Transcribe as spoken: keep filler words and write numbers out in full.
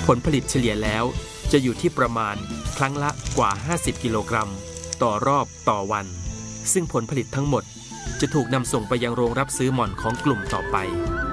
ลผลิตเฉลี่ยแล้วจะอยู่ที่ประมาณครั้งละกว่าห้าสิบกิโลกรัมต่อรอบต่อวันซึ่งผลผลิตทั้งหมดจะถูกนำส่งไปยังโรงรับซื้อหม่อนของกลุ่มต่อไป